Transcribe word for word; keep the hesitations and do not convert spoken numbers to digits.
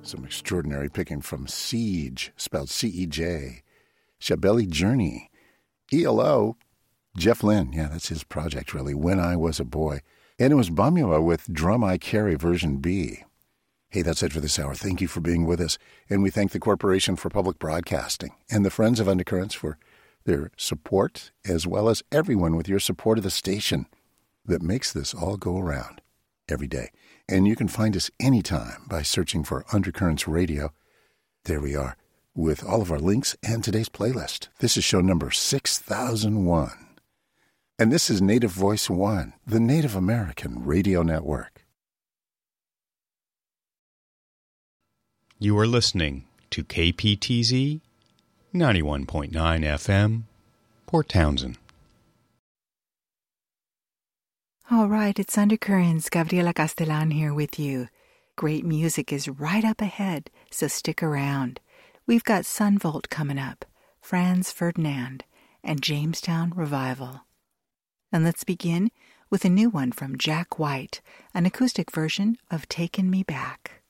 some extraordinary picking from Siege, spelled C E J, Shabeli Journey, E L O, Jeff Lynne, yeah, that's his project really, When I Was a Boy. And it was Bamua with Drum I Carry version B. Hey, that's it for this hour. Thank you for being with us. And we thank the Corporation for Public Broadcasting and the Friends of Undercurrents for their support, as well as everyone with your support of the station that makes this all go around every day. And you can find us anytime by searching for Undercurrents Radio. There we are, with all of our links and today's playlist. This is show number six thousand one. And this is Native Voice One, the Native American Radio Network. You are listening to K P T Z ninety-one point nine F M, Port Townsend. All right, it's Undercurrents. Gabriela Castellan here with you. Great music is right up ahead, so stick around. We've got Sunvolt coming up, Franz Ferdinand, and Jamestown Revival. And let's begin with a new one from Jack White, an acoustic version of Taken Me Back.